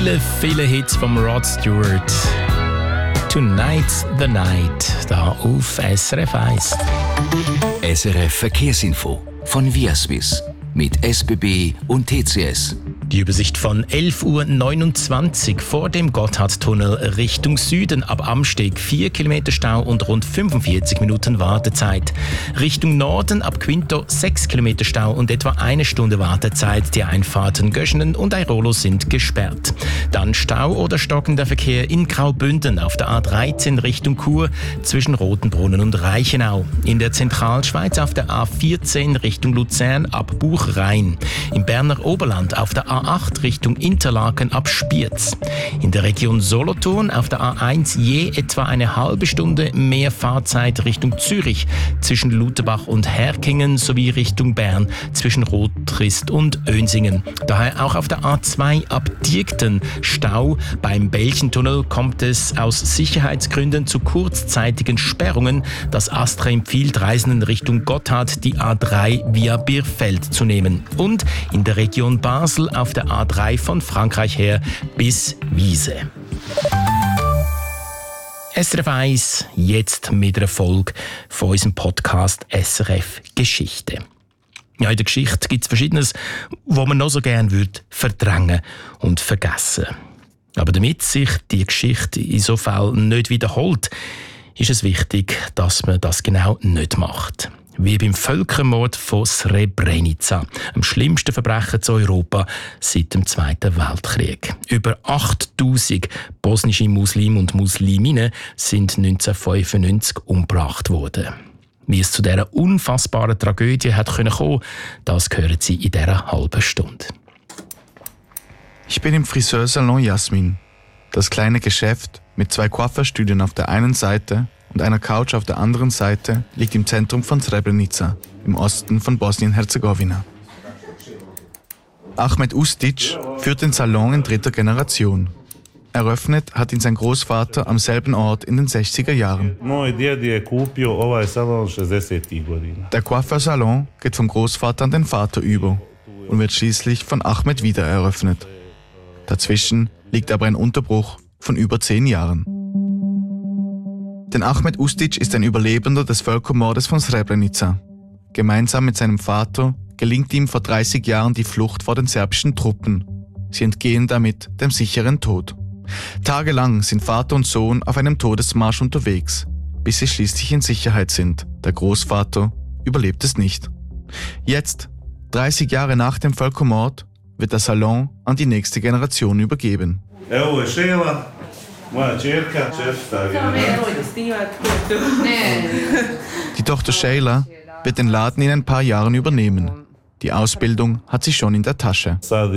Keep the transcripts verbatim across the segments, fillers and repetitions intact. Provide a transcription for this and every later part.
Viele, viele Hits vom Rod Stewart. Tonight's the Night, da auf S R F eins. S R F Verkehrsinfo von Viaswiss mit S B B und T C S. Die Übersicht von elf Uhr neunundzwanzig vor dem Gotthardtunnel Richtung Süden ab Amsteg. vier Kilometer Stau und rund fünfundvierzig Minuten Wartezeit. Richtung Norden ab Quinto sechs Kilometer Stau und etwa eine Stunde Wartezeit. Die Einfahrten Göschenen und Airolo sind gesperrt. Dann Stau oder stockender Verkehr in Graubünden auf der A dreizehn Richtung Chur zwischen Rotenbrunnen und Reichenau. In der Zentralschweiz auf der A vierzehn Richtung Luzern ab Buchrain. Im Berner Oberland auf der A acht Richtung Interlaken ab Spiez. In der Region Solothurn auf der A eins je etwa eine halbe Stunde mehr Fahrzeit Richtung Zürich zwischen Lutherbach und Herkingen sowie Richtung Bern zwischen Rottrist und Önsingen. Daher auch auf der A zwei ab Diegten Stau. Beim Belchentunnel kommt es aus Sicherheitsgründen zu kurzzeitigen Sperrungen. Das Astra empfiehlt Reisenden Richtung Gotthard die A drei via Birfeld zu nehmen. Und in der Region Basel auf der A drei von Frankreich her bis Wiese. S R F eins, jetzt mit einer Folge von unserem Podcast S R F Geschichte. Ja, in der Geschichte gibt es Verschiedenes, was man noch so gerne würde verdrängen und vergessen. Aber damit sich die Geschichte in so Fall nicht wiederholt, ist es wichtig, dass man das genau nicht macht. Wie beim Völkermord von Srebrenica, dem schlimmsten Verbrechen zu Europa seit dem Zweiten Weltkrieg. Über achttausend bosnische Muslime und Musliminnen sind neunzehnhundertfünfundneunzig umgebracht worden. Wie es zu dieser unfassbaren Tragödie hat kommen konnte, das hören Sie in dieser halben Stunde. Ich bin im Friseursalon Jasmin. Das kleine Geschäft mit zwei Coiffeurstühlen auf der einen Seite und einer Couch auf der anderen Seite liegt im Zentrum von Srebrenica, im Osten von Bosnien-Herzegowina. Ahmed Ustic führt den Salon in dritter Generation. Eröffnet hat ihn sein Großvater am selben Ort in den sechziger Jahren. Der Coiffeursalon geht vom Großvater an den Vater über und wird schließlich von Ahmed wieder eröffnet. Dazwischen liegt aber ein Unterbruch von über zehn Jahren. Denn Ahmed Ustic ist ein Überlebender des Völkermordes von Srebrenica. Gemeinsam mit seinem Vater gelingt ihm vor dreißig Jahren die Flucht vor den serbischen Truppen. Sie entgehen damit dem sicheren Tod. Tagelang sind Vater und Sohn auf einem Todesmarsch unterwegs, bis sie schließlich in Sicherheit sind. Der Großvater überlebt es nicht. Jetzt, dreißig Jahre nach dem Völkermord, wird der Salon an die nächste Generation übergeben. Die Tochter Sheila wird den Laden in ein paar Jahren übernehmen. Die Ausbildung hat sie schon in der Tasche. Er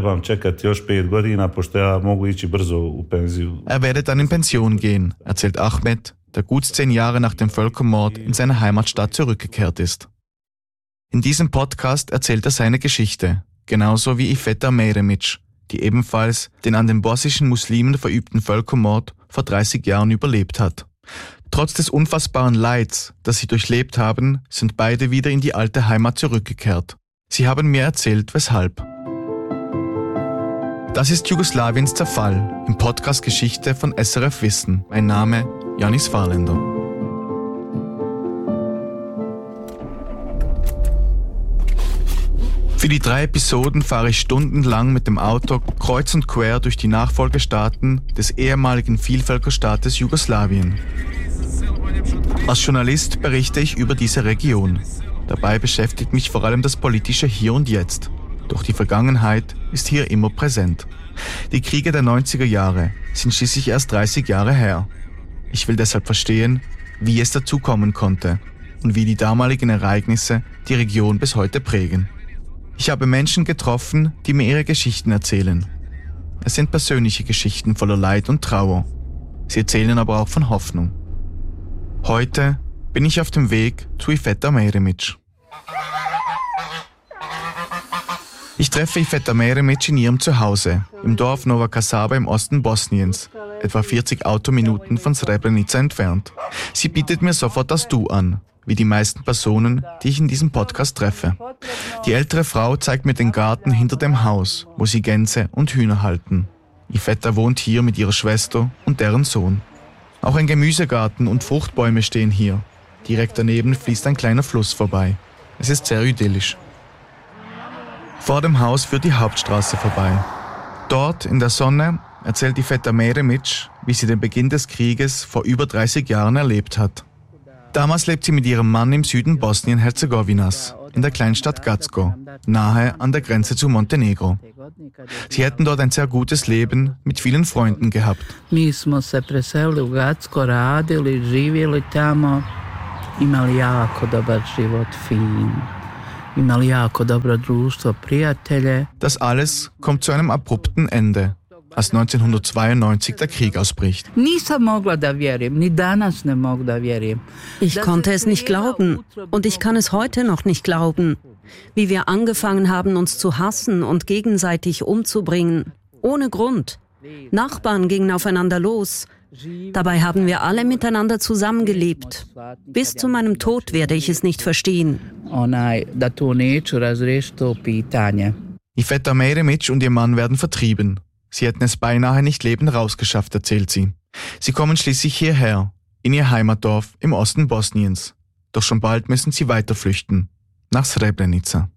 werde dann in Pension gehen, erzählt Ahmed, der gut zehn Jahre nach dem Völkermord in seine Heimatstadt zurückgekehrt ist. In diesem Podcast erzählt er seine Geschichte, genauso wie Ifeta Meremic, die ebenfalls den an den bosnischen Muslimen verübten Völkermord vor dreißig Jahren überlebt hat. Trotz des unfassbaren Leids, das sie durchlebt haben, sind beide wieder in die alte Heimat zurückgekehrt. Sie haben mir erzählt, weshalb. Das ist Jugoslawiens Zerfall im Podcast Geschichte von S R F Wissen. Mein Name Janis Fahrländer. Für die drei Episoden fahre ich stundenlang mit dem Auto kreuz und quer durch die Nachfolgestaaten des ehemaligen Vielvölkerstaates Jugoslawien. Als Journalist berichte ich über diese Region. Dabei beschäftigt mich vor allem das politische Hier und Jetzt. Doch die Vergangenheit ist hier immer präsent. Die Kriege der neunziger Jahre sind schließlich erst dreißig Jahre her. Ich will deshalb verstehen, wie es dazu kommen konnte und wie die damaligen Ereignisse die Region bis heute prägen. Ich habe Menschen getroffen, die mir ihre Geschichten erzählen. Es sind persönliche Geschichten voller Leid und Trauer. Sie erzählen aber auch von Hoffnung. Heute bin ich auf dem Weg zu Ifeta Meremic. Ich treffe Ifeta Meremic in ihrem Zuhause, im Dorf Nova Kasaba im Osten Bosniens, etwa vierzig Autominuten von Srebrenica entfernt. Sie bietet mir sofort das Du an, wie die meisten Personen, die ich in diesem Podcast treffe. Die ältere Frau zeigt mir den Garten hinter dem Haus, wo sie Gänse und Hühner halten. Vetter wohnt hier mit ihrer Schwester und deren Sohn. Auch ein Gemüsegarten und Fruchtbäume stehen hier. Direkt daneben fließt ein kleiner Fluss vorbei. Es ist sehr idyllisch. Vor dem Haus führt die Hauptstraße vorbei. Dort, in der Sonne, erzählt die Vetter Meremic, wie sie den Beginn des Krieges vor über dreißig Jahren erlebt hat. Damals lebt sie mit ihrem Mann im Süden Bosnien-Herzegowinas, in der Kleinstadt Gacko, nahe an der Grenze zu Montenegro. Sie hätten dort ein sehr gutes Leben mit vielen Freunden gehabt. Mi smo se preselili u Gacko, radili, živjeli tamo, imali jako dobar život, fin. Imali jako dobro društvo, prijatelje. Das alles kommt zu einem abrupten Ende, als neunzehnhundertzweiundneunzig der Krieg ausbricht. Nisam mogla da vjerim, ni danas ne mogu da vjerim. Ich konnte es nicht glauben und ich kann es heute noch nicht glauben, wie wir angefangen haben, uns zu hassen und gegenseitig umzubringen, ohne Grund. Nachbarn gingen aufeinander los. Dabei haben wir alle miteinander zusammengelebt. Bis zu meinem Tod werde ich es nicht verstehen. Iveta Meremic und ihr Mann werden vertrieben. Sie hätten es beinahe nicht lebend rausgeschafft, erzählt sie. Sie kommen schließlich hierher, in ihr Heimatdorf im Osten Bosniens. Doch schon bald müssen sie weiter flüchten, nach Srebrenica.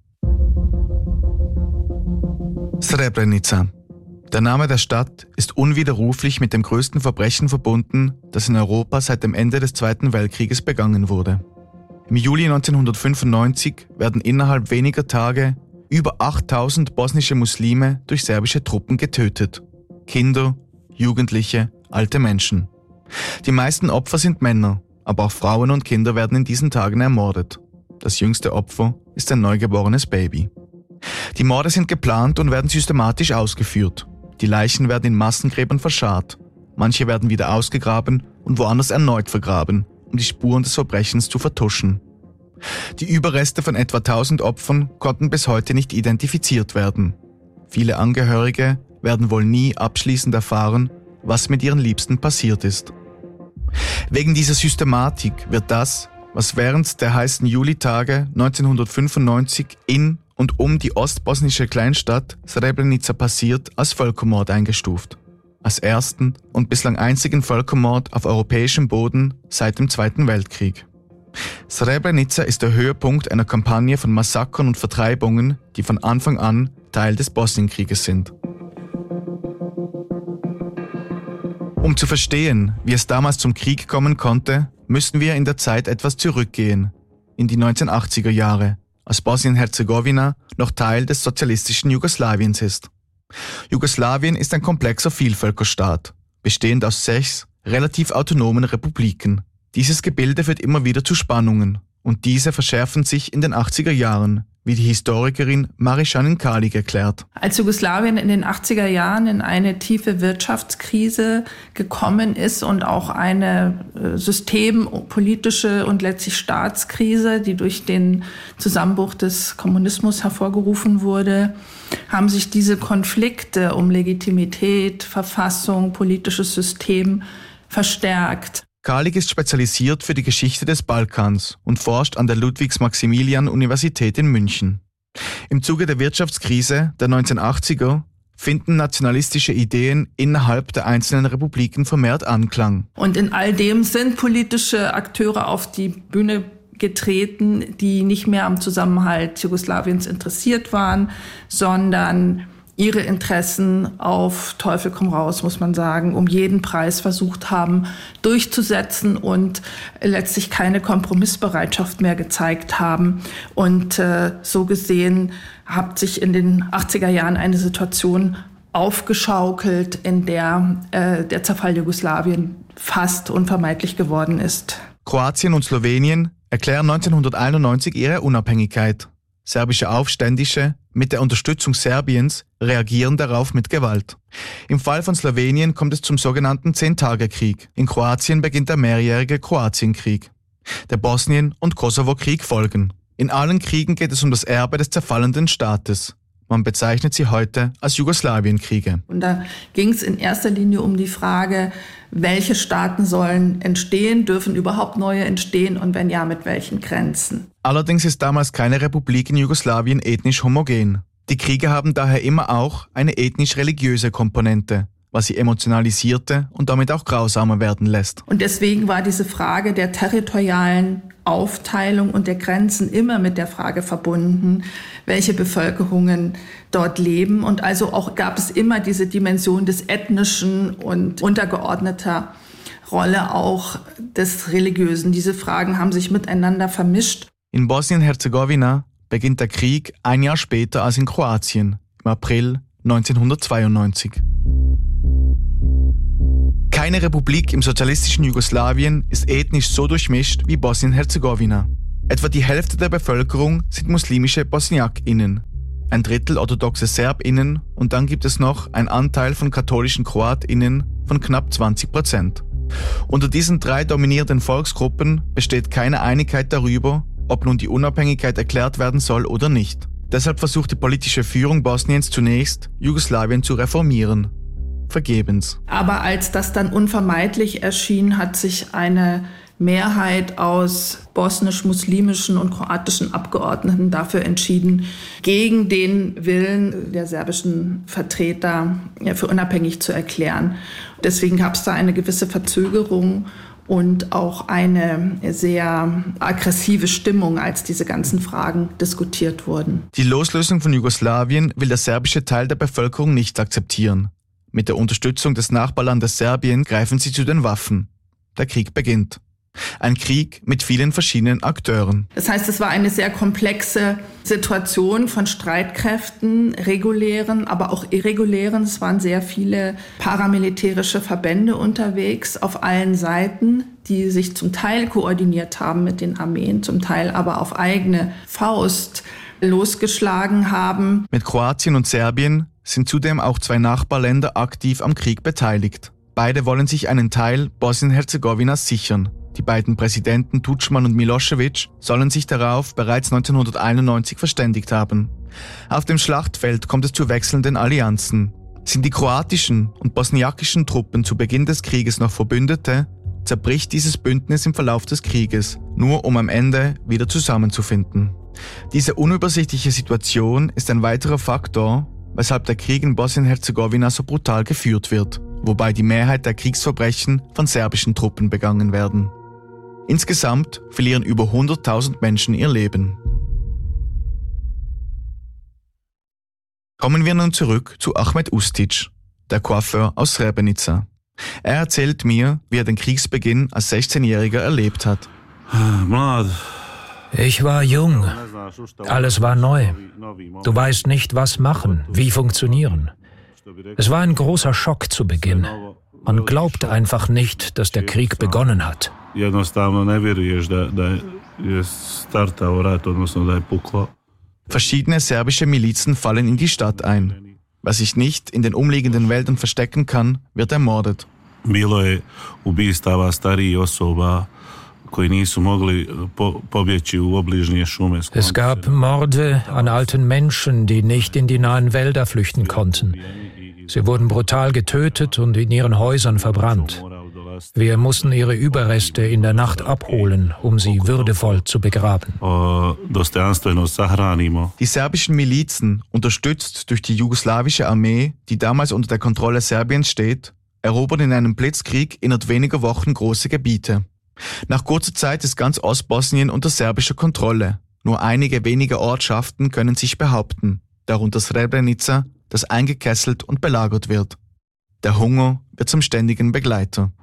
Srebrenica. Der Name der Stadt ist unwiderruflich mit dem größten Verbrechen verbunden, das in Europa seit dem Ende des Zweiten Weltkrieges begangen wurde. Im Juli neunzehnhundertfünfundneunzig werden innerhalb weniger Tage über achttausend bosnische Muslime durch serbische Truppen getötet. Kinder, Jugendliche, alte Menschen. Die meisten Opfer sind Männer, aber auch Frauen und Kinder werden in diesen Tagen ermordet. Das jüngste Opfer ist ein neugeborenes Baby. Die Morde sind geplant und werden systematisch ausgeführt. Die Leichen werden in Massengräbern verscharrt. Manche werden wieder ausgegraben und woanders erneut vergraben, um die Spuren des Verbrechens zu vertuschen. Die Überreste von etwa tausend Opfern konnten bis heute nicht identifiziert werden. Viele Angehörige werden wohl nie abschließend erfahren, was mit ihren Liebsten passiert ist. Wegen dieser Systematik wird das, was während der heißen Julitage neunzehnhundertfünfundneunzig in und um die ostbosnische Kleinstadt Srebrenica passiert, als Völkermord eingestuft. Als ersten und bislang einzigen Völkermord auf europäischem Boden seit dem Zweiten Weltkrieg. Srebrenica ist der Höhepunkt einer Kampagne von Massakern und Vertreibungen, die von Anfang an Teil des Bosnienkrieges sind. Um zu verstehen, wie es damals zum Krieg kommen konnte, müssen wir in der Zeit etwas zurückgehen, in die neunzehnhundertachtziger Jahre, als Bosnien-Herzegowina noch Teil des sozialistischen Jugoslawiens ist. Jugoslawien ist ein komplexer Vielvölkerstaat, bestehend aus sechs relativ autonomen Republiken. Dieses Gebilde führt immer wieder zu Spannungen und diese verschärfen sich in den achtziger Jahren, wie die Historikerin Marišanin Kalić erklärt. Als Jugoslawien in den achtziger Jahren in eine tiefe Wirtschaftskrise gekommen ist und auch eine systempolitische und letztlich Staatskrise, die durch den Zusammenbruch des Kommunismus hervorgerufen wurde, haben sich diese Konflikte um Legitimität, Verfassung, politisches System verstärkt. Kalić ist spezialisiert für die Geschichte des Balkans und forscht an der Ludwigs-Maximilian-Universität in München. Im Zuge der Wirtschaftskrise der neunzehnhundertachtziger finden nationalistische Ideen innerhalb der einzelnen Republiken vermehrt Anklang. Und in all dem sind politische Akteure auf die Bühne getreten, die nicht mehr am Zusammenhalt Jugoslawiens interessiert waren, sondern ihre Interessen auf Teufel komm raus, muss man sagen, um jeden Preis versucht haben durchzusetzen und letztlich keine Kompromissbereitschaft mehr gezeigt haben. Und äh, so gesehen hat sich in den achtziger Jahren eine Situation aufgeschaukelt, in der äh, der Zerfall Jugoslawien fast unvermeidlich geworden ist. Kroatien und Slowenien erklären neunzehnhunderteinundneunzig ihre Unabhängigkeit. Serbische Aufständische mit der Unterstützung Serbiens reagieren darauf mit Gewalt. Im Fall von Slowenien kommt es zum sogenannten Zehn-Tage-Krieg. In Kroatien beginnt der mehrjährige Kroatienkrieg. Der Bosnien- und Kosovo-Krieg folgen. In allen Kriegen geht es um das Erbe des zerfallenden Staates. Man bezeichnet sie heute als Jugoslawienkriege. Und da ging es in erster Linie um die Frage, welche Staaten sollen entstehen, dürfen überhaupt neue entstehen und wenn ja, mit welchen Grenzen. Allerdings ist damals keine Republik in Jugoslawien ethnisch homogen. Die Kriege haben daher immer auch eine ethnisch-religiöse Komponente, was sie emotionalisierte und damit auch grausamer werden lässt. Und deswegen war diese Frage der territorialen Aufteilung und der Grenzen immer mit der Frage verbunden, welche Bevölkerungen dort leben. Und also auch gab es immer diese Dimension des ethnischen und untergeordneter Rolle auch des Religiösen. Diese Fragen haben sich miteinander vermischt. In Bosnien-Herzegowina beginnt der Krieg ein Jahr später als in Kroatien, im April neunzehnhundertzweiundneunzig. Keine Republik im sozialistischen Jugoslawien ist ethnisch so durchmischt wie Bosnien-Herzegowina. Etwa die Hälfte der Bevölkerung sind muslimische BosniakInnen, ein Drittel orthodoxe SerbInnen und dann gibt es noch einen Anteil von katholischen KroatInnen von knapp zwanzig Prozent. Unter diesen drei dominierenden Volksgruppen besteht keine Einigkeit darüber, ob nun die Unabhängigkeit erklärt werden soll oder nicht. Deshalb versucht die politische Führung Bosniens zunächst, Jugoslawien zu reformieren. Vergebens. Aber als das dann unvermeidlich erschien, hat sich eine Mehrheit aus bosnisch-muslimischen und kroatischen Abgeordneten dafür entschieden, gegen den Willen der serbischen Vertreter für unabhängig zu erklären. Deswegen gab es da eine gewisse Verzögerung und auch eine sehr aggressive Stimmung, als diese ganzen Fragen diskutiert wurden. Die Loslösung von Jugoslawien will der serbische Teil der Bevölkerung nicht akzeptieren. Mit der Unterstützung des Nachbarlandes Serbien greifen sie zu den Waffen. Der Krieg beginnt. Ein Krieg mit vielen verschiedenen Akteuren. Das heißt, es war eine sehr komplexe Situation von Streitkräften, regulären, aber auch irregulären. Es waren sehr viele paramilitärische Verbände unterwegs auf allen Seiten, die sich zum Teil koordiniert haben mit den Armeen, zum Teil aber auf eigene Faust losgeschlagen haben. Mit Kroatien und Serbien sind zudem auch zwei Nachbarländer aktiv am Krieg beteiligt. Beide wollen sich einen Teil Bosnien-Herzegowinas sichern. Die beiden Präsidenten Tudjman und Milosevic sollen sich darauf bereits neunzehnhunderteinundneunzig verständigt haben. Auf dem Schlachtfeld kommt es zu wechselnden Allianzen. Sind die kroatischen und bosniakischen Truppen zu Beginn des Krieges noch Verbündete, zerbricht dieses Bündnis im Verlauf des Krieges, nur um am Ende wieder zusammenzufinden. Diese unübersichtliche Situation ist ein weiterer Faktor, weshalb der Krieg in Bosnien-Herzegowina so brutal geführt wird, wobei die Mehrheit der Kriegsverbrechen von serbischen Truppen begangen werden. Insgesamt verlieren über hunderttausend Menschen ihr Leben. Kommen wir nun zurück zu Ahmet Ustic, der Coiffeur aus Srebrenica. Er erzählt mir, wie er den Kriegsbeginn als sechzehnjähriger erlebt hat. Ich war jung. Alles war neu. Du weißt nicht, was machen, wie funktionieren. Es war ein großer Schock zu Beginn. Man glaubt einfach nicht, dass der Krieg begonnen hat. Verschiedene serbische Milizen fallen in die Stadt ein. Wer sich nicht in den umliegenden Wäldern verstecken kann, wird ermordet. Es gab Morde an alten Menschen, die nicht in die nahen Wälder flüchten konnten. Sie wurden brutal getötet und in ihren Häusern verbrannt. Wir mussten ihre Überreste in der Nacht abholen, um sie würdevoll zu begraben. Die serbischen Milizen, unterstützt durch die jugoslawische Armee, die damals unter der Kontrolle Serbiens steht, erobern in einem Blitzkrieg innerhalb weniger Wochen große Gebiete. Nach kurzer Zeit ist ganz Ostbosnien unter serbischer Kontrolle. Nur einige wenige Ortschaften können sich behaupten, darunter Srebrenica, das eingekesselt und belagert wird. Der Hunger wird zum ständigen Begleiter.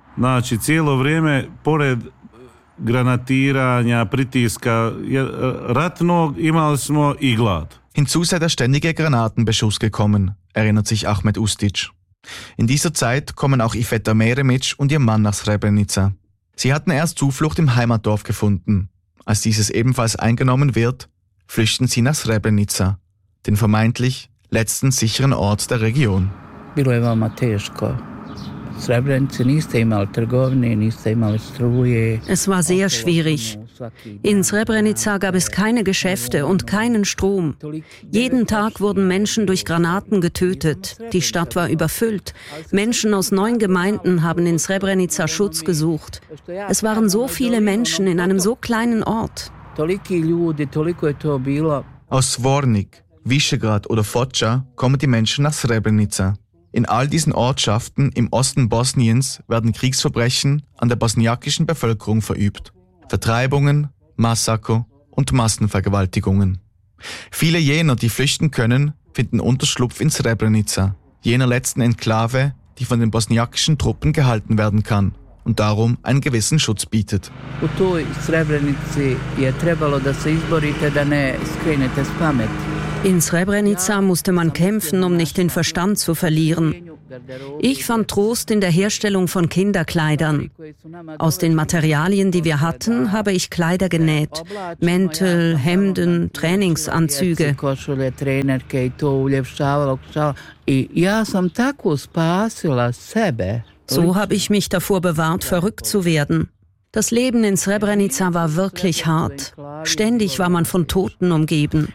Hinzu sei der ständige Granatenbeschuss gekommen, erinnert sich Ahmet Ustic. In dieser Zeit kommen auch Iveta Meremic und ihr Mann nach Srebrenica. Sie hatten erst Zuflucht im Heimatdorf gefunden. Als dieses ebenfalls eingenommen wird, flüchten sie nach Srebrenica, den vermeintlich letzten sicheren Ort der Region. Es war sehr schwierig. In Srebrenica gab es keine Geschäfte und keinen Strom. Jeden Tag wurden Menschen durch Granaten getötet. Die Stadt war überfüllt. Menschen aus neun Gemeinden haben in Srebrenica Schutz gesucht. Es waren so viele Menschen in einem so kleinen Ort. Aus Zvornik, Visegrad oder Foča kommen die Menschen nach Srebrenica. In all diesen Ortschaften im Osten Bosniens werden Kriegsverbrechen an der bosniakischen Bevölkerung verübt. Vertreibungen, Massaker und Massenvergewaltigungen. Viele jener, die flüchten können, finden Unterschlupf in Srebrenica, jener letzten Enklave, die von den bosniakischen Truppen gehalten werden kann und darum einen gewissen Schutz bietet. In Srebrenica musste man kämpfen, um nicht den Verstand zu verlieren. Ich fand Trost in der Herstellung von Kinderkleidern. Aus den Materialien, die wir hatten, habe ich Kleider genäht. Mäntel, Hemden, Trainingsanzüge. So habe ich mich davor bewahrt, verrückt zu werden. Das Leben in Srebrenica war wirklich hart. Ständig war man von Toten umgeben.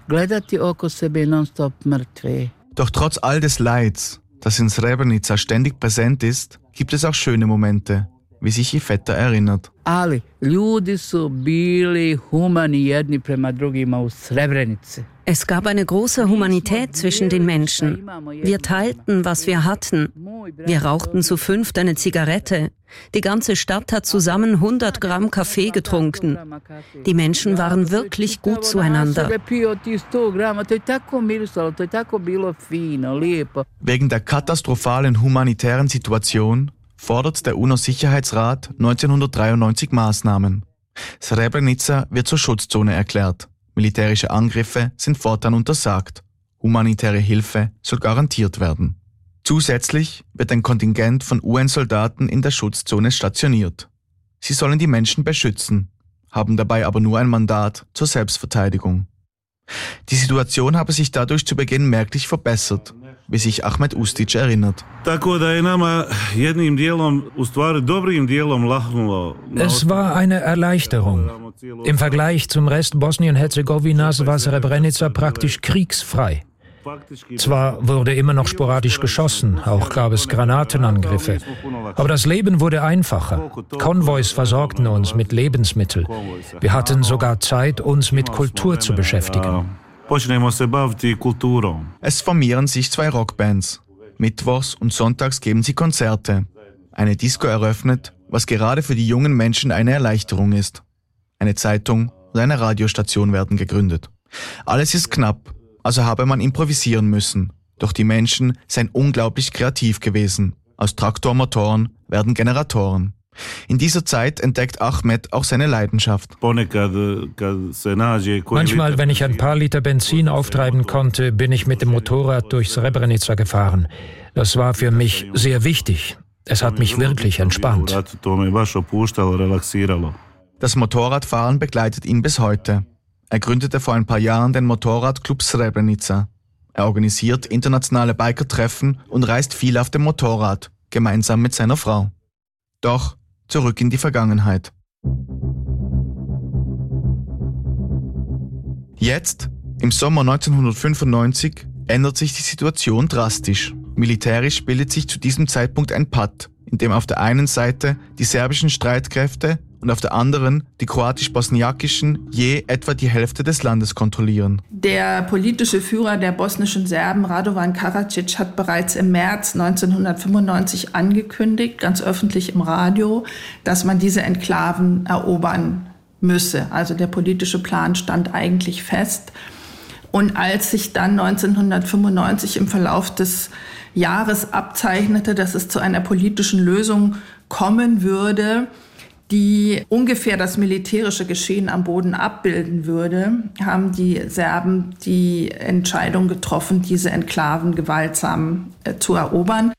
Doch trotz all des Leids, das in Srebrenica ständig präsent ist, gibt es auch schöne Momente, wie sich ihr Vetter erinnert. Ali, ljudi su bili humani jedni prema drugima u Srebrenici. Es gab eine große Humanität zwischen den Menschen. Wir teilten, was wir hatten. Wir rauchten zu fünft eine Zigarette. Die ganze Stadt hat zusammen hundert Gramm Kaffee getrunken. Die Menschen waren wirklich gut zueinander. Wegen der katastrophalen humanitären Situation fordert der UNO-Sicherheitsrat neunzehnhundertdreiundneunzig Maßnahmen. Srebrenica wird zur Schutzzone erklärt. Militärische Angriffe sind fortan untersagt. Humanitäre Hilfe soll garantiert werden. Zusätzlich wird ein Kontingent von U N-Soldaten in der Schutzzone stationiert. Sie sollen die Menschen beschützen, haben dabei aber nur ein Mandat zur Selbstverteidigung. Die Situation habe sich dadurch zu Beginn merklich verbessert, wie sich Ahmed Ustic erinnert. Es war eine Erleichterung. Im Vergleich zum Rest Bosnien-Herzegowinas war Srebrenica praktisch kriegsfrei. Zwar wurde immer noch sporadisch geschossen, auch gab es Granatenangriffe, aber das Leben wurde einfacher. Konvois versorgten uns mit Lebensmitteln. Wir hatten sogar Zeit, uns mit Kultur zu beschäftigen. Es formieren sich zwei Rockbands. Mittwochs und sonntags geben sie Konzerte. Eine Disco eröffnet, was gerade für die jungen Menschen eine Erleichterung ist. Eine Zeitung und eine Radiostation werden gegründet. Alles ist knapp, also habe man improvisieren müssen. Doch die Menschen seien unglaublich kreativ gewesen. Aus Traktormotoren werden Generatoren. In dieser Zeit entdeckt Ahmed auch seine Leidenschaft. Manchmal, wenn ich ein paar Liter Benzin auftreiben konnte, bin ich mit dem Motorrad durch Srebrenica gefahren. Das war für mich sehr wichtig. Es hat mich wirklich entspannt. Das Motorradfahren begleitet ihn bis heute. Er gründete vor ein paar Jahren den Motorradclub Srebrenica. Er organisiert internationale Bikertreffen und reist viel auf dem Motorrad, gemeinsam mit seiner Frau. Doch zurück in die Vergangenheit. Jetzt, im Sommer neunzehnhundertfünfundneunzig, ändert sich die Situation drastisch. Militärisch bildet sich zu diesem Zeitpunkt ein Patt, in dem auf der einen Seite die serbischen Streitkräfte und auf der anderen die kroatisch-bosniakischen je etwa die Hälfte des Landes kontrollieren. Der politische Führer der bosnischen Serben, Radovan Karadzic, hat bereits im März neunzehnhundertfünfundneunzig angekündigt, ganz öffentlich im Radio, dass man diese Enklaven erobern müsse. Also der politische Plan stand eigentlich fest. Und als sich dann neunzehnhundertfünfundneunzig im Verlauf des Jahres abzeichnete, dass es zu einer politischen Lösung kommen würde, die ungefähr das militärische Geschehen am Boden abbilden würde, haben die Serben die Entscheidung getroffen, diese Enklaven gewaltsam äh, zu erobern.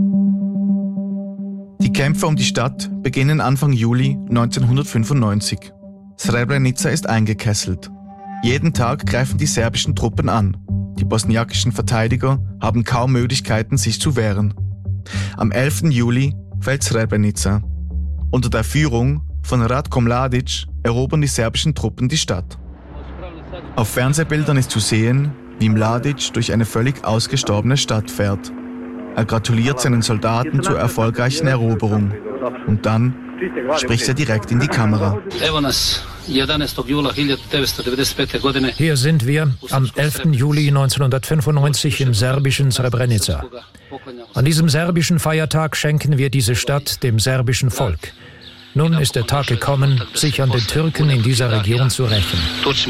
Die Kämpfe um die Stadt beginnen Anfang Juli neunzehnhundertfünfundneunzig. Srebrenica ist eingekesselt. Jeden Tag greifen die serbischen Truppen an. Die bosniakischen Verteidiger haben kaum Möglichkeiten, sich zu wehren. Am elften Juli fällt Srebrenica. Unter der Führung von Ratko Mladic erobern die serbischen Truppen die Stadt. Auf Fernsehbildern ist zu sehen, wie Mladic durch eine völlig ausgestorbene Stadt fährt. Er gratuliert seinen Soldaten zur erfolgreichen Eroberung. Und dann spricht er direkt in die Kamera. Hier sind wir am elften Juli neunzehnhundertfünfundneunzig im serbischen Srebrenica. An diesem serbischen Feiertag schenken wir diese Stadt dem serbischen Volk. Nun ist der Tag gekommen, sich an den Türken in dieser Region zu rächen.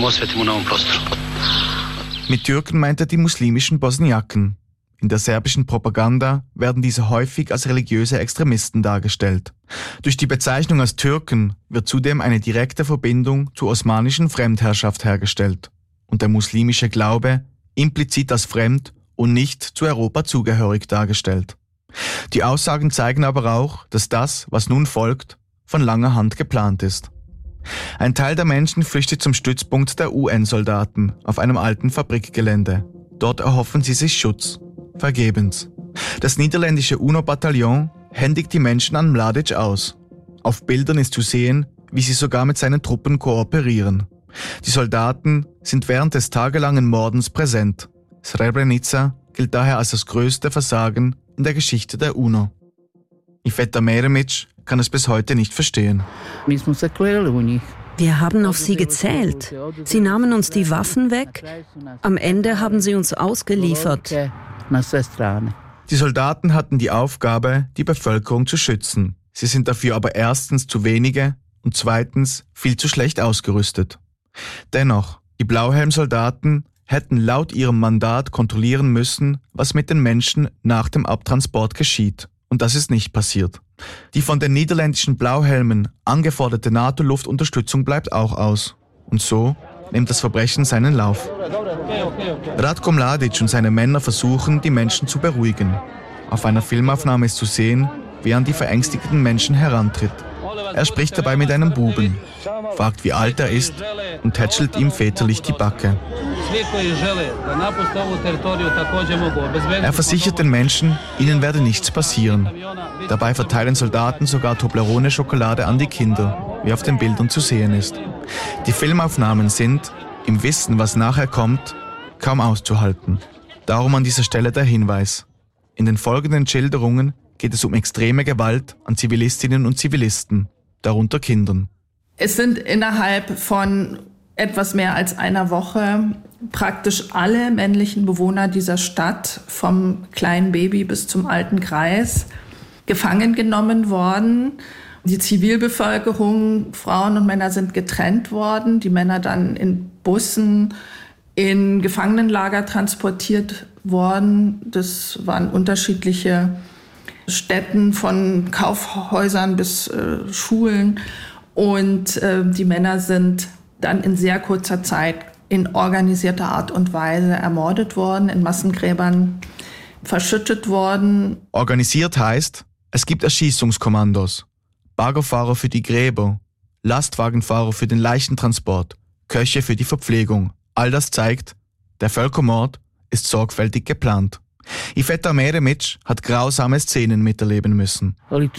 Mit Türken meint er die muslimischen Bosniaken. In der serbischen Propaganda werden diese häufig als religiöse Extremisten dargestellt. Durch die Bezeichnung als Türken wird zudem eine direkte Verbindung zur osmanischen Fremdherrschaft hergestellt und der muslimische Glaube implizit als fremd und nicht zu Europa zugehörig dargestellt. Die Aussagen zeigen aber auch, dass das, was nun folgt, von langer Hand geplant ist. Ein Teil der Menschen flüchtet zum Stützpunkt der U N-Soldaten auf einem alten Fabrikgelände. Dort erhoffen sie sich Schutz. Vergebens. Das niederländische UNO-Bataillon händigt die Menschen an Mladic aus. Auf Bildern ist zu sehen, wie sie sogar mit seinen Truppen kooperieren. Die Soldaten sind während des tagelangen Mordens präsent. Srebrenica gilt daher als das größte Versagen in der Geschichte der UNO. Iveta Meremic kann es bis heute nicht verstehen. Wir haben auf sie gezählt. Sie nahmen uns die Waffen weg. Am Ende haben sie uns ausgeliefert. Die Soldaten hatten die Aufgabe, die Bevölkerung zu schützen. Sie sind dafür aber erstens zu wenige und zweitens viel zu schlecht ausgerüstet. Dennoch, die Blauhelm-Soldaten hätten laut ihrem Mandat kontrollieren müssen, was mit den Menschen nach dem Abtransport geschieht. Und das ist nicht passiert. Die von den niederländischen Blauhelmen angeforderte NATO-Luftunterstützung bleibt auch aus. Und so nimmt das Verbrechen seinen Lauf. Ratko Mladic und seine Männer versuchen, die Menschen zu beruhigen. Auf einer Filmaufnahme ist zu sehen, wie er an die verängstigten Menschen herantritt. Er spricht dabei mit einem Buben, fragt, wie alt er ist und tätschelt ihm väterlich die Backe. Er versichert den Menschen, ihnen werde nichts passieren. Dabei verteilen Soldaten sogar Toblerone-Schokolade an die Kinder, wie auf den Bildern zu sehen ist. Die Filmaufnahmen sind, im Wissen, was nachher kommt, kaum auszuhalten. Darum an dieser Stelle der Hinweis. In den folgenden Schilderungen geht es um extreme Gewalt an Zivilistinnen und Zivilisten, darunter Kindern. Es sind innerhalb von etwas mehr als einer Woche praktisch alle männlichen Bewohner dieser Stadt, vom kleinen Baby bis zum alten Greis, gefangen genommen worden. Die Zivilbevölkerung, Frauen und Männer sind getrennt worden. Die Männer dann in Bussen in Gefangenenlager transportiert worden. Das waren unterschiedliche Städten, von Kaufhäusern bis äh, Schulen. Und äh, die Männer sind dann in sehr kurzer Zeit in organisierter Art und Weise ermordet worden, in Massengräbern verschüttet worden. Organisiert heißt, es gibt Erschießungskommandos. Baggerfahrer für die Gräber, Lastwagenfahrer für den Leichentransport, Köche für die Verpflegung. All das zeigt, der Völkermord ist sorgfältig geplant. Iveta Meremic hat grausame Szenen miterleben müssen.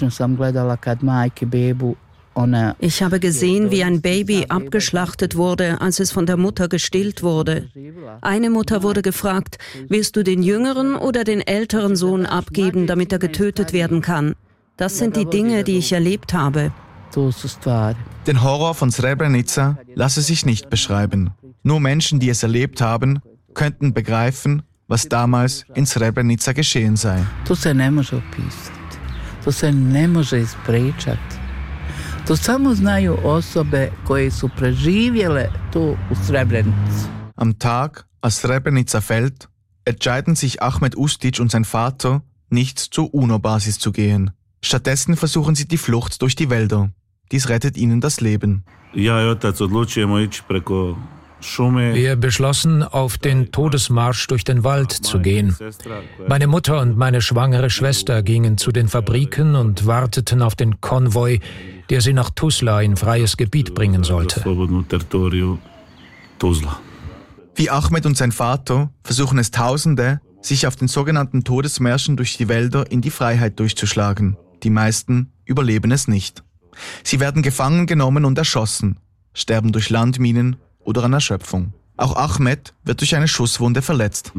Ich habe gesehen, wie ein Baby abgeschlachtet wurde, als es von der Mutter gestillt wurde. Eine Mutter wurde gefragt, willst du den jüngeren oder den älteren Sohn abgeben, damit er getötet werden kann? Das sind die Dinge, die ich erlebt habe. Den Horror von Srebrenica lasse sich nicht beschreiben. Nur Menschen, die es erlebt haben, könnten begreifen, was damals in Srebrenica geschehen sei. To se ne može opisati. To se ne može ispričati. To samo znaju osobe koje su preživjele tu u Srebrenici. Am Tag, als Srebrenica fällt, entscheiden sich Ahmed Ustic und sein Vater, nicht zur UNO-Basis zu gehen. Stattdessen versuchen sie die Flucht durch die Wälder. Dies rettet ihnen das Leben. Wir beschlossen, auf den Todesmarsch durch den Wald zu gehen. Meine Mutter und meine schwangere Schwester gingen zu den Fabriken und warteten auf den Konvoi, der sie nach Tuzla in freies Gebiet bringen sollte. Wie Ahmed und sein Vater versuchen es Tausende, sich auf den sogenannten Todesmärschen durch die Wälder in die Freiheit durchzuschlagen. Die meisten überleben es nicht. Sie werden gefangen genommen und erschossen, sterben durch Landminen oder an Erschöpfung. Auch Ahmed wird durch eine Schusswunde verletzt.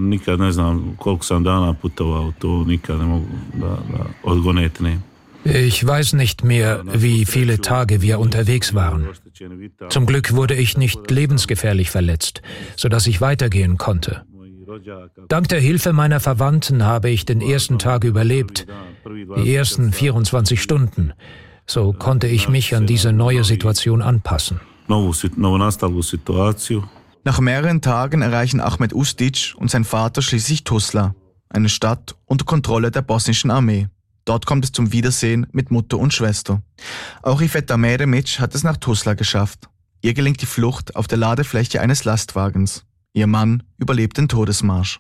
Ich weiß nicht mehr, wie viele Tage wir unterwegs waren. Zum Glück wurde ich nicht lebensgefährlich verletzt, sodass ich weitergehen konnte. Dank der Hilfe meiner Verwandten habe ich den ersten Tag überlebt, die ersten vierundzwanzig Stunden. So konnte ich mich an diese neue Situation anpassen. Nach mehreren Tagen erreichen Ahmed Ustic und sein Vater schließlich Tuzla, eine Stadt unter Kontrolle der bosnischen Armee. Dort kommt es zum Wiedersehen mit Mutter und Schwester. Auch Iveta Meremic hat es nach Tuzla geschafft. Ihr gelingt die Flucht auf der Ladefläche eines Lastwagens. Ihr Mann überlebt den Todesmarsch.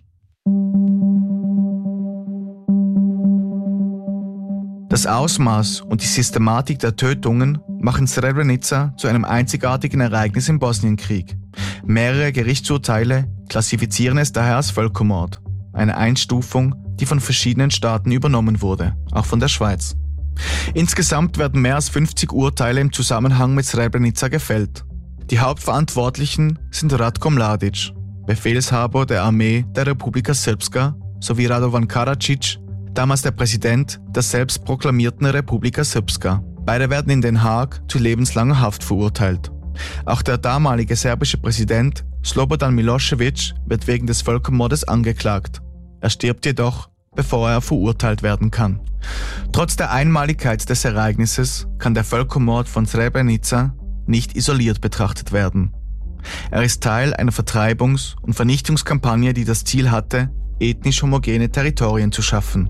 Das Ausmaß und die Systematik der Tötungen machen Srebrenica zu einem einzigartigen Ereignis im Bosnienkrieg. Mehrere Gerichtsurteile klassifizieren es daher als Völkermord. Eine Einstufung, die von verschiedenen Staaten übernommen wurde, auch von der Schweiz. Insgesamt werden mehr als fünfzig Urteile im Zusammenhang mit Srebrenica gefällt. Die Hauptverantwortlichen sind Ratko Mladic, Befehlshaber der Armee der Republika Srpska, sowie Radovan Karadzic, damals der Präsident der selbstproklamierten Republika Srpska. Beide werden in Den Haag zu lebenslanger Haft verurteilt. Auch der damalige serbische Präsident Slobodan Milošević wird wegen des Völkermordes angeklagt. Er stirbt jedoch, bevor er verurteilt werden kann. Trotz der Einmaligkeit des Ereignisses kann der Völkermord von Srebrenica nicht isoliert betrachtet werden. Er ist Teil einer Vertreibungs- und Vernichtungskampagne, die das Ziel hatte, ethnisch homogene Territorien zu schaffen.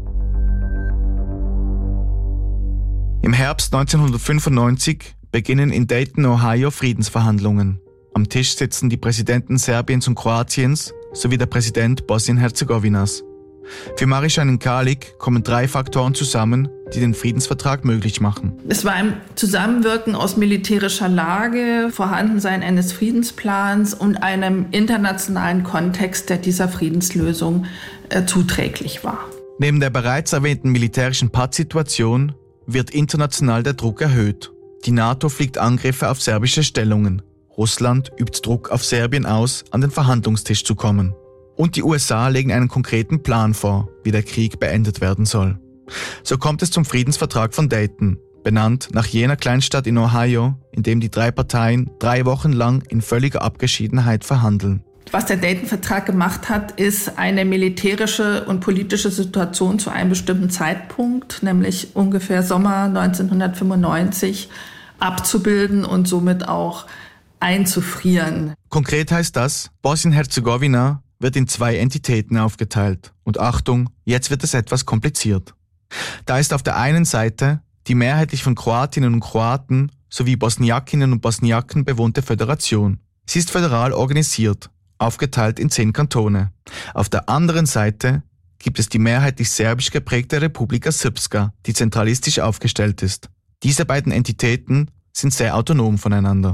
Im Herbst neunzehnhundertfünfundneunzig beginnen in Dayton, Ohio, Friedensverhandlungen. Am Tisch sitzen die Präsidenten Serbiens und Kroatiens sowie der Präsident Bosnien-Herzegowinas. Für Marijan Kalic kommen drei Faktoren zusammen, die den Friedensvertrag möglich machen. Es war ein Zusammenwirken aus militärischer Lage, Vorhandensein eines Friedensplans und einem internationalen Kontext, der dieser Friedenslösung äh, zuträglich war. Neben der bereits erwähnten militärischen Pattsituation wird international der Druck erhöht. Die NATO fliegt Angriffe auf serbische Stellungen. Russland übt Druck auf Serbien aus, an den Verhandlungstisch zu kommen. Und die U S A legen einen konkreten Plan vor, wie der Krieg beendet werden soll. So kommt es zum Friedensvertrag von Dayton, benannt nach jener Kleinstadt in Ohio, in dem die drei Parteien drei Wochen lang in völliger Abgeschiedenheit verhandeln. Was der Dayton-Vertrag gemacht hat, ist eine militärische und politische Situation zu einem bestimmten Zeitpunkt, nämlich ungefähr Sommer neunzehnhundertfünfundneunzig, abzubilden und somit auch einzufrieren. Konkret heißt das, Bosnien-Herzegowina wird in zwei Entitäten aufgeteilt. Und Achtung, jetzt wird es etwas kompliziert. Da ist auf der einen Seite die mehrheitlich von Kroatinnen und Kroaten sowie Bosniakinnen und Bosniaken bewohnte Föderation. Sie ist föderal organisiert, aufgeteilt in zehn Kantone. Auf der anderen Seite gibt es die mehrheitlich serbisch geprägte Republika Srpska, die zentralistisch aufgestellt ist. Diese beiden Entitäten sind sehr autonom voneinander.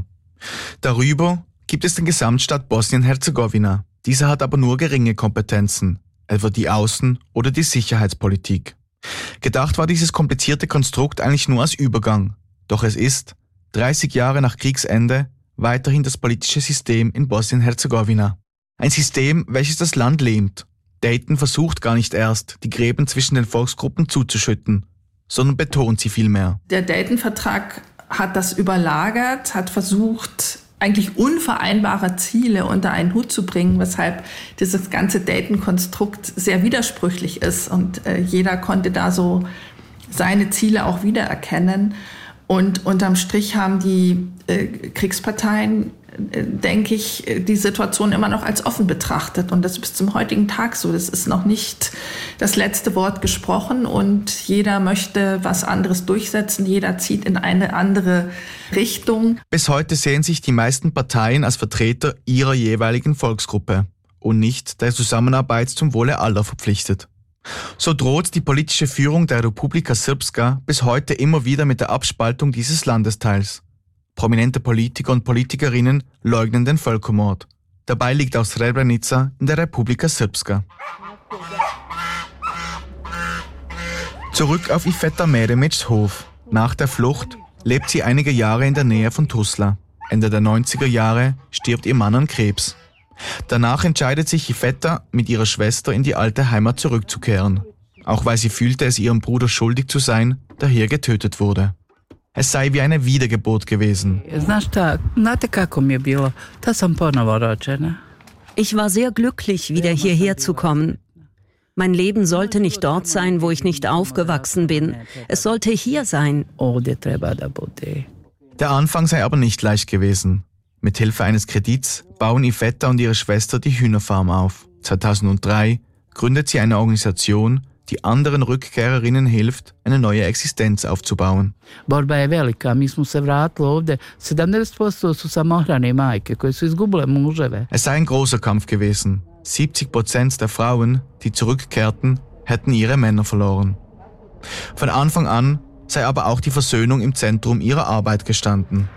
Darüber gibt es den Gesamtstaat Bosnien-Herzegowina. Dieser hat aber nur geringe Kompetenzen, etwa die Außen- oder die Sicherheitspolitik. Gedacht war dieses komplizierte Konstrukt eigentlich nur als Übergang. Doch es ist, dreißig Jahre nach Kriegsende, weiterhin das politische System in Bosnien-Herzegowina. Ein System, welches das Land lähmt. Dayton versucht gar nicht erst, die Gräben zwischen den Volksgruppen zuzuschütten, sondern betont sie vielmehr. Der Dayton-Vertrag hat das überlagert, hat versucht, eigentlich unvereinbare Ziele unter einen Hut zu bringen, weshalb dieses ganze Dayton-Konstrukt sehr widersprüchlich ist. Und äh, jeder konnte da so seine Ziele auch wiedererkennen. Und unterm Strich haben die äh, Kriegsparteien, äh, denke ich, die Situation immer noch als offen betrachtet. Und das ist bis zum heutigen Tag so. Das ist noch nicht das letzte Wort gesprochen und jeder möchte was anderes durchsetzen. Jeder zieht in eine andere Richtung. Bis heute sehen sich die meisten Parteien als Vertreter ihrer jeweiligen Volksgruppe und nicht der Zusammenarbeit zum Wohle aller verpflichtet. So droht die politische Führung der Republika Srpska bis heute immer wieder mit der Abspaltung dieses Landesteils. Prominente Politiker und Politikerinnen leugnen den Völkermord. Dabei liegt auch Srebrenica in der Republika Srpska. Zurück auf Iveta Meremics Hof. Nach der Flucht lebt sie einige Jahre in der Nähe von Tuzla. Ende der neunziger Jahre stirbt ihr Mann an Krebs. Danach entscheidet sich Iveta, mit ihrer Schwester in die alte Heimat zurückzukehren. Auch weil sie fühlte, es ihrem Bruder schuldig zu sein, der hier getötet wurde. Es sei wie eine Wiedergeburt gewesen. Ich war sehr glücklich, wieder hierher zu kommen. Mein Leben sollte nicht dort sein, wo ich nicht aufgewachsen bin. Es sollte hier sein. Der Anfang sei aber nicht leicht gewesen. Mit Hilfe eines Kredits bauen Iveta und ihre Schwester die Hühnerfarm auf. zweitausenddrei gründet sie eine Organisation, die anderen Rückkehrerinnen hilft, eine neue Existenz aufzubauen. Es sei ein großer Kampf gewesen. siebzig Prozent der Frauen, die zurückkehrten, hätten ihre Männer verloren. Von Anfang an sei aber auch die Versöhnung im Zentrum ihrer Arbeit gestanden.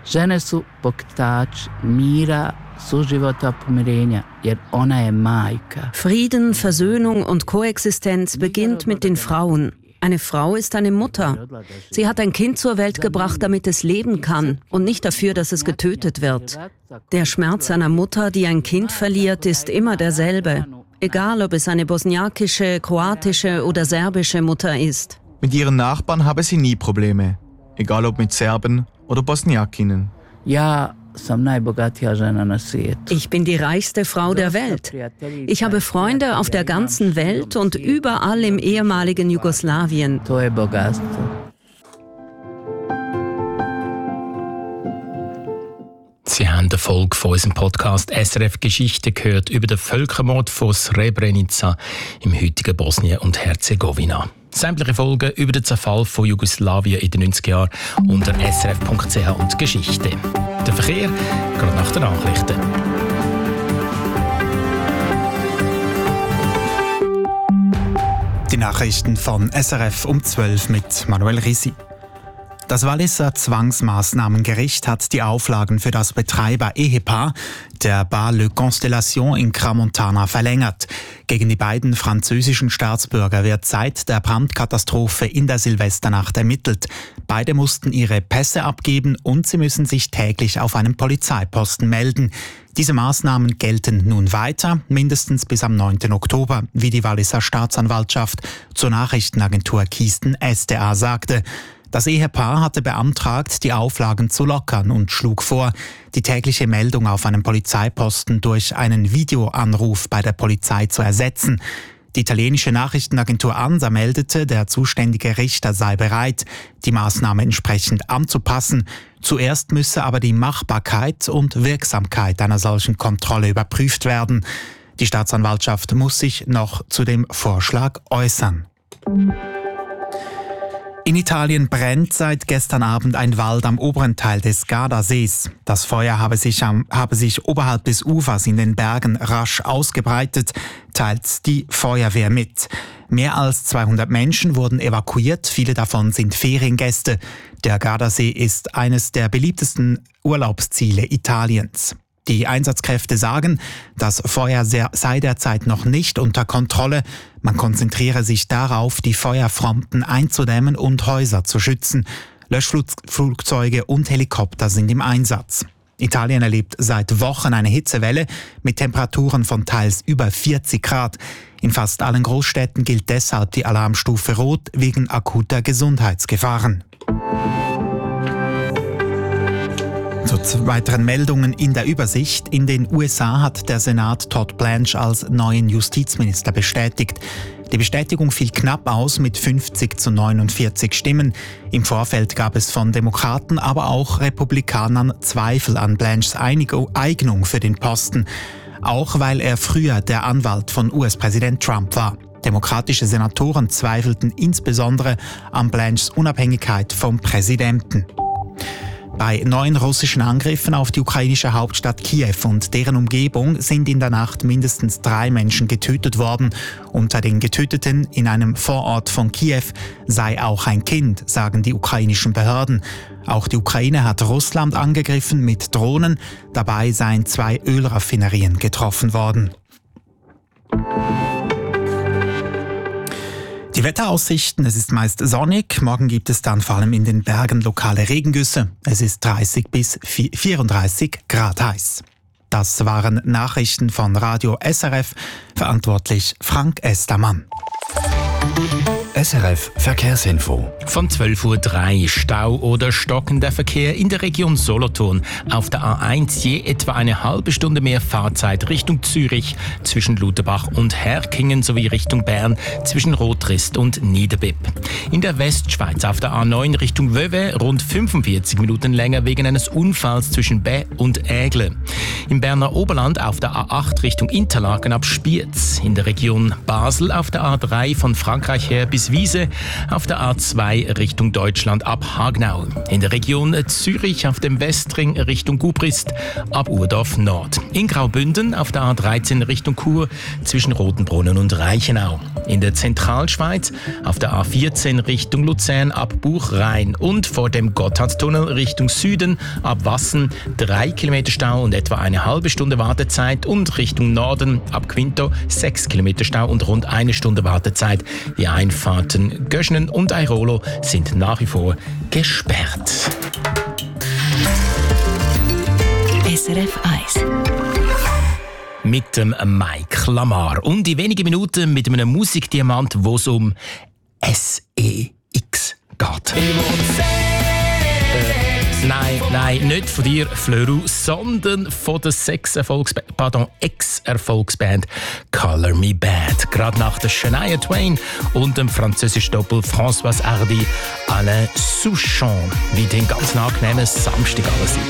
Frieden, Versöhnung und Koexistenz beginnt mit den Frauen. Eine Frau ist eine Mutter. Sie hat ein Kind zur Welt gebracht, damit es leben kann und nicht dafür, dass es getötet wird. Der Schmerz einer Mutter, die ein Kind verliert, ist immer derselbe. Egal, ob es eine bosniakische, kroatische oder serbische Mutter ist. Mit ihren Nachbarn habe sie nie Probleme. Egal ob mit Serben oder Bosniakinnen. Ja, ich bin die reichste Frau der Welt. Ich habe Freunde auf der ganzen Welt und überall im ehemaligen Jugoslawien. Sie haben eine Folge von unserem Podcast S R F Geschichte gehört über den Völkermord von Srebrenica im heutigen Bosnien und Herzegowina. Sämtliche Folgen über den Zerfall von Jugoslawien in den neunziger Jahren unter s r f punkt c h und Geschichte. Der Verkehr gerade nach den Nachrichten. Die Nachrichten von S R F um zwölf mit Manuel Risi. Das Walliser Zwangsmaßnahmengericht hat die Auflagen für das Betreiber-Ehepaar der Bar Le Constellation in Crans-Montana verlängert. Gegen die beiden französischen Staatsbürger wird seit der Brandkatastrophe in der Silvesternacht ermittelt. Beide mussten ihre Pässe abgeben und sie müssen sich täglich auf einem Polizeiposten melden. Diese Maßnahmen gelten nun weiter, mindestens bis am neunten Oktober, wie die Walliser Staatsanwaltschaft zur Nachrichtenagentur Kisten S D A sagte. Das Ehepaar hatte beantragt, die Auflagen zu lockern und schlug vor, die tägliche Meldung auf einem Polizeiposten durch einen Videoanruf bei der Polizei zu ersetzen. Die italienische Nachrichtenagentur ANSA meldete, der zuständige Richter sei bereit, die Maßnahme entsprechend anzupassen. Zuerst müsse aber die Machbarkeit und Wirksamkeit einer solchen Kontrolle überprüft werden. Die Staatsanwaltschaft muss sich noch zu dem Vorschlag äußern. In Italien brennt seit gestern Abend ein Wald am oberen Teil des Gardasees. Das Feuer habe sich, am, habe sich oberhalb des Ufers in den Bergen rasch ausgebreitet, teilt die Feuerwehr mit. Mehr als zweihundert Menschen wurden evakuiert, viele davon sind Feriengäste. Der Gardasee ist eines der beliebtesten Urlaubsziele Italiens. Die Einsatzkräfte sagen, das Feuer sei derzeit noch nicht unter Kontrolle. Man konzentriere sich darauf, die Feuerfronten einzudämmen und Häuser zu schützen. Löschflugzeuge und Helikopter sind im Einsatz. Italien erlebt seit Wochen eine Hitzewelle mit Temperaturen von teils über vierzig Grad. In fast allen Großstädten gilt deshalb die Alarmstufe Rot wegen akuter Gesundheitsgefahren. Zu weiteren Meldungen in der Übersicht. In den U S A hat der Senat Todd Blanche als neuen Justizminister bestätigt. Die Bestätigung fiel knapp aus mit fünfzig zu neunundvierzig Stimmen. Im Vorfeld gab es von Demokraten, aber auch Republikanern Zweifel an Blanches Eignung für den Posten. Auch weil er früher der Anwalt von U S-Präsident Trump war. Demokratische Senatoren zweifelten insbesondere an Blanches Unabhängigkeit vom Präsidenten. Bei neuen russischen Angriffen auf die ukrainische Hauptstadt Kiew und deren Umgebung sind in der Nacht mindestens drei Menschen getötet worden. Unter den Getöteten in einem Vorort von Kiew sei auch ein Kind, sagen die ukrainischen Behörden. Auch die Ukraine hat Russland angegriffen mit Drohnen. Dabei seien zwei Ölraffinerien getroffen worden. Die Wetteraussichten, es ist meist sonnig, morgen gibt es dann vor allem in den Bergen lokale Regengüsse. Es ist dreißig bis vierunddreißig Grad heiß. Das waren Nachrichten von Radio S R F, verantwortlich Frank Estermann. S R F Verkehrsinfo. Von zwölf Uhr drei Stau oder stockender Verkehr in der Region Solothurn. Auf der A eins je etwa eine halbe Stunde mehr Fahrzeit Richtung Zürich zwischen Lutherbach und Herkingen sowie Richtung Bern zwischen Rotrist und Niederbipp. In der Westschweiz auf der A neun Richtung Vevey rund fünfundvierzig Minuten länger wegen eines Unfalls zwischen Bä und Ägle. Im Berner Oberland auf der A acht Richtung Interlaken ab Spiez. In der Region Basel auf der A drei von Frankreich her bis Wiese, auf der A zwei Richtung Deutschland ab Hagnau. In der Region Zürich auf dem Westring Richtung Gubrist ab Urdorf Nord. In Graubünden auf der A dreizehn Richtung Chur zwischen Rotenbrunnen und Reichenau. In der Zentralschweiz auf der A vierzehn Richtung Luzern ab Buchrhein und vor dem Gotthardtunnel Richtung Süden ab Wassen drei Kilometer Stau und etwa eine halbe Stunde Wartezeit und Richtung Norden ab Quinto sechs Kilometer Stau und rund eine Stunde Wartezeit. Die Einfahrten Göschnen und Airolo sind nach wie vor gesperrt. S R F eins. Mit dem Mike Lamar und in wenigen Minuten mit einem Musikdiamant, wo es um S E X geht. Nein, nein, nicht von dir, Fleur, sondern von der Sex-Erfolgsband, pardon, Ex-Erfolgsband Color Me Bad. Gerade nach der Shania Twain und dem französischen Doppel Françoise Hardy, Alain Souchon. Wie den ganz angenehmen Samstag alles ist.